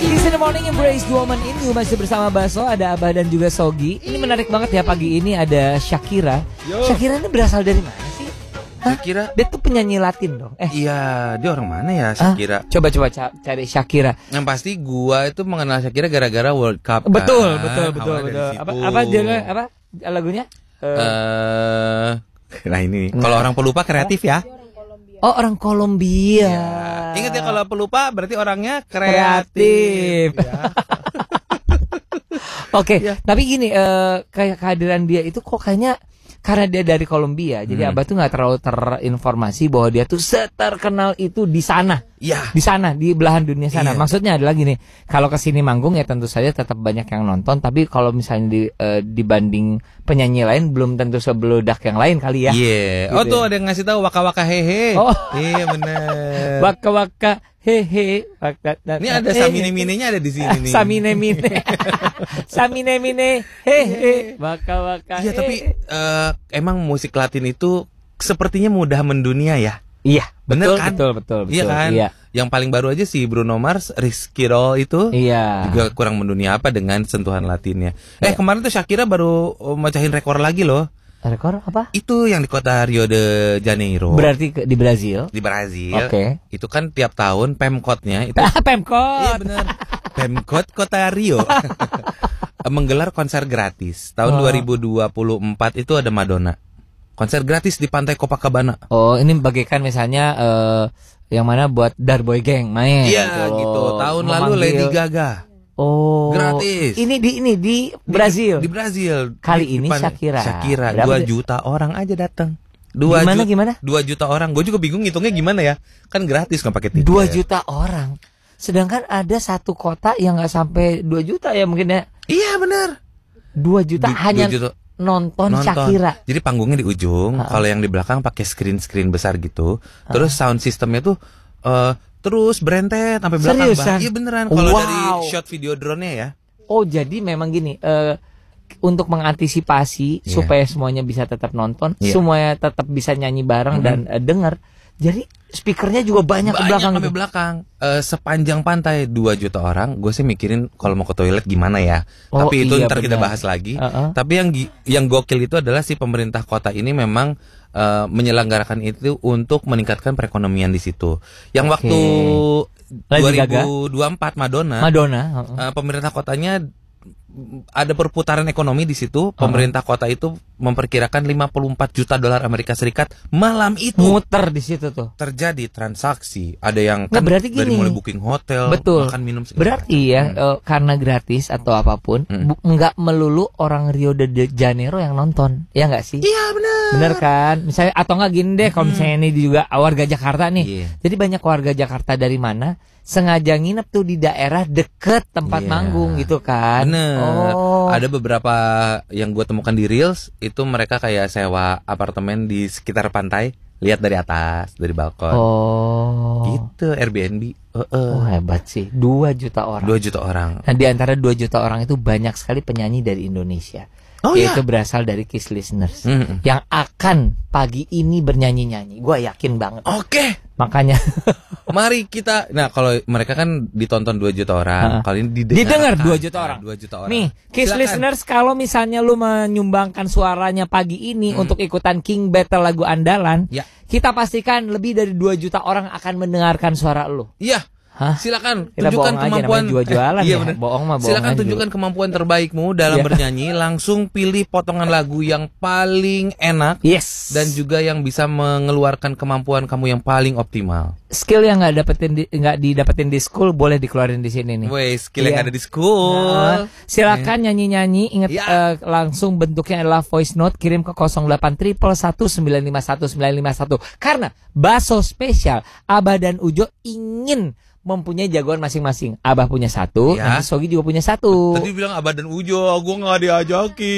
Kiss in the Morning, Embrace the Woman in You. Masih bersama Baso, ada Abah dan juga Sogi. Ini menarik banget ya, pagi ini ada Shakira. Shakira ini berasal dari mana sih? Shakira? Dia tuh penyanyi Latin dong. Iya, dia orang mana ya Shakira? Coba cari Shakira. Yang pasti gua itu mengenal Shakira gara-gara World Cup. Betul. Apa lagunya? Nah ini, kalau orang pelupa kreatif ya. Oh, orang Kolombia. Ya. Ingat ya, kalau pelupa berarti orangnya kreatif. Ya. Oke, tapi gini, kayak kehadiran dia itu kok kayaknya karena dia dari Kolombia, jadi Abah tuh nggak terlalu terinformasi bahwa dia tuh seterkenal itu di sana. Iya. Di sana, di belahan dunia sana. Iya. Maksudnya adalah gini, kalau kesini manggung ya tentu saja tetap banyak yang nonton, tapi kalau misalnya dibanding penyanyi lain belum tentu sebeludak yang lain kali ya. Iya. Gitu. Oh tuh ada yang ngasih tahu waka waka hehe. Oh. Iya benar. Waka waka hehe. Ini ada samine minenya ada di sini nih. Samine mine. Samine mine hehe. Waka waka. Iya, tapi emang musik Latin itu sepertinya mudah mendunia ya. Iya, bener kan? Betul. Iya kan? Iya. Yang paling baru aja si Bruno Mars, Rizky Roll itu juga kurang mendunia apa dengan sentuhan Latinnya. Kemarin tuh Shakira baru mecahin rekor lagi loh. Rekor apa? Itu yang di kota Rio de Janeiro. Berarti di Brazil. Di Brazil. Oke. Itu kan tiap tahun Pemkotnya itu. Pemkot. Iya benar. Pemkot Kota Rio menggelar konser gratis. Tahun 2024 itu ada Madonna. Konser gratis di pantai Copacabana. Oh, ini bagaikan misalnya yang mana buat Darboy Gang main. Iya, gitu. Tahun lalu Lady Gaga. Oh, gratis. Ini di Brazil. Di Brazil. Kali ini Shakira. 2 juta orang aja datang. Gimana? 2 juta orang. Gue juga bingung ngitungnya gimana ya. Kan gratis nggak pakai tiket. 2 juta orang. Sedangkan ada satu kota yang nggak sampai 2 juta ya mungkin ya. Iya benar. 2 juta hanya 2 juta. Nonton Shakira. Jadi panggungnya di ujung. Kalau yang di belakang pakai screen besar gitu. Terus sound systemnya tuh terus berentet sampai belakang. Seriusan? Iya beneran. Kalau dari shot video drone-nya ya. Oh, jadi memang gini, untuk mengantisipasi supaya semuanya bisa tetap nonton, semuanya tetap bisa nyanyi bareng dan dengar. Jadi speakernya juga banyak ke belakang. Sampai belakang. Sepanjang pantai 2 juta orang. Gue sih mikirin kalau mau ke toilet gimana ya. Tapi itu ntar kita bahas lagi. Tapi yang gokil itu adalah si pemerintah kota ini memang menyelenggarakan itu untuk meningkatkan perekonomian di situ. Yang waktu 2024 Madonna. Pemerintah kotanya ada perputaran ekonomi di situ. Pemerintah kota itu memperkirakan 54 juta dolar Amerika Serikat malam itu. Muter di situ tuh. Terjadi transaksi. Ada yang kan berarti dari gini, mulai booking hotel, makan minum segala. Berarti ya karena gratis atau apapun, nggak melulu orang Rio de Janeiro yang nonton, ya nggak sih? Iya benar. Bener kan? Misalnya atau nggak gini deh, kalau misalnya ini juga warga Jakarta nih. Jadi banyak warga Jakarta dari mana sengaja nginep tuh di daerah deket tempat manggung gitu kan. Bener. Ada beberapa yang gue temukan di Reels, itu mereka kayak sewa apartemen di sekitar pantai, lihat dari atas, dari balkon. Gitu, Airbnb. Hebat sih, 2 juta orang. 2 juta orang. Nah, di antara 2 juta orang itu banyak sekali penyanyi dari Indonesia. Yaitu berasal dari Kiss Listeners yang akan pagi ini bernyanyi-nyanyi. Gue yakin banget. Makanya mari kita. Nah, kalau mereka kan ditonton 2 juta orang, kali ini didengar 2 juta orang. 2 juta orang. Nih, Kiss Listeners, kalau misalnya lu menyumbangkan suaranya pagi ini untuk ikutan King Battle lagu andalan, kita pastikan lebih dari 2 juta orang akan mendengarkan suara lu. Iya. Silakan kita tunjukkan kemampuan jualan iya, ya. Bohong silakan tunjukkan kemampuan terbaikmu dalam bernyanyi. Langsung pilih potongan lagu yang paling enak dan juga yang bisa mengeluarkan kemampuan kamu yang paling optimal. Skill yang nggak didapetin di school boleh dikeluarin di sini nih. Skill yang ada di school. Silakan nyanyi-nyanyi. Ingat langsung bentuknya adalah voice note, kirim ke 08111951 karena Baso Spesial Abah dan Ujo ingin mempunyai jagoan masing-masing. Abah punya 1, nanti Sogi juga punya 1. Tadi bilang Abah dan Ujo, gue nggak diajakin.